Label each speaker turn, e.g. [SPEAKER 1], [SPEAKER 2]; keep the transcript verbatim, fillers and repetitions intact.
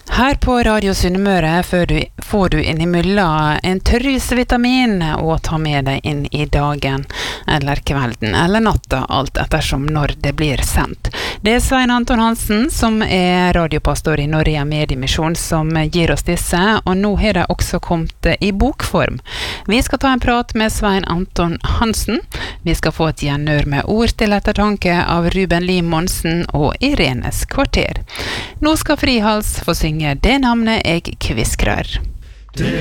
[SPEAKER 1] Her på Radio Sunnmøre får du, får du innimellom en trusevitamin å ta med deg inn i dagen, eller kvelden, eller natta, alt ettersom når det blir sendt. Det er Svein Anton Hansen, som er radiopastor i Norea Mediemisjon, som gir oss disse, og nå har de også kommet i bokform. Vi skal ta en prat med Svein Anton Hansen. Vi skal få et gjenhør med ord til ettertanke av Ruben Lim Monsen og Irenes Kvarter. Nå skal Frihals få synge Det navnet jeg kviskrer.